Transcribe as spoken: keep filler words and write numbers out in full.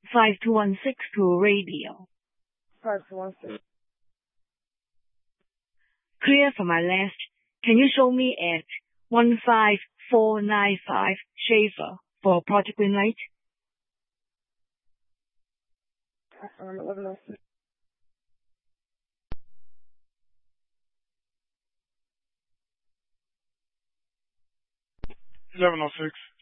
five two one six to radio. five two one six. Clear for my left. Can you show me at one five four nine five Schaefer for Project Greenlight? Um, eleven oh six. eleven oh six.